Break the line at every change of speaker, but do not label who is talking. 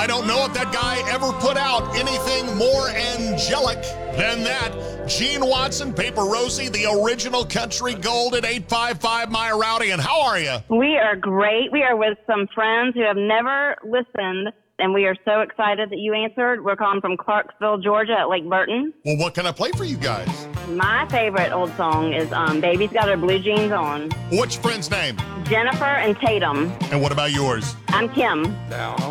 I don't know if that guy ever put out anything more angelic than that. Gene Watson, Paper Rosie, the original country gold at 855 My Rowdy. And how are you?
We are great. We are with some friends who have never listened, and we are so excited that you answered. We're calling from Clarksville, Georgia at Lake Burton.
Well, what can I play for you guys?
My favorite old song is Baby's Got Her Blue Jeans On.
What's your friend's name?
Jennifer and Tatum.
And what about yours?
I'm Kim.
Down